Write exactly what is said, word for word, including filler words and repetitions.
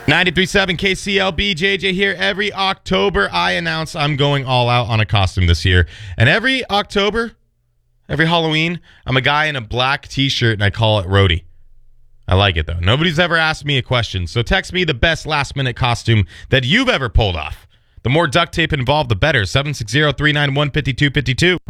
ninety-three point seven K C L B, J J here. Every October, I announce I'm going all out on a costume this year. And every October, every Halloween, I'm a guy in a black t-shirt, and I call it Roadie. I like it, though. Nobody's ever asked me a question, so text me the best last-minute costume that you've ever pulled off. The more duct tape involved, the better. seven six zero, three nine one, five two five two.